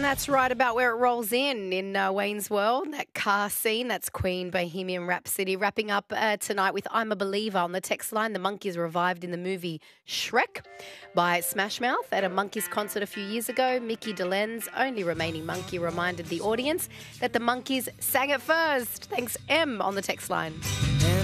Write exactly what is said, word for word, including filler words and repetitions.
And that's right about where it rolls in, in uh, Wayne's World, that car scene. That's Queen, Bohemian Rhapsody. Wrapping up uh, tonight with I'm a Believer on the text line. The Monkees revived in the movie Shrek by Smash Mouth at a Monkees concert a few years ago. Mickey DeLenz, only remaining monkey, reminded the audience that the Monkees sang it first. Thanks, M, on the text line.